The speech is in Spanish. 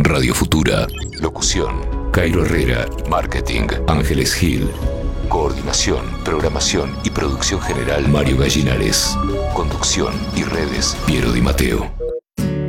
Radio Futura. Locución: Cairo Herrera. Marketing: Ángeles Gil. Coordinación, programación y producción general: Mario Gallinares. Conducción y redes: Piero Di Matteo.